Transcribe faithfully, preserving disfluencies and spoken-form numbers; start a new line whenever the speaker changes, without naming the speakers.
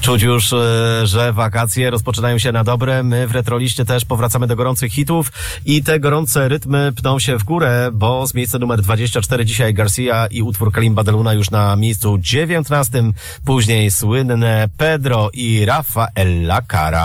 Czuć już, że wakacje rozpoczynają się na dobre. My w Retroliście też powracamy do gorących hitów i te gorące rytmy pną się w górę, bo z miejsca numer dwadzieścia cztery dzisiaj Garcia i utwór Kalimba de Luna już na miejscu dziewiętnastym. Później słynne Pedro i Rafaela Cara.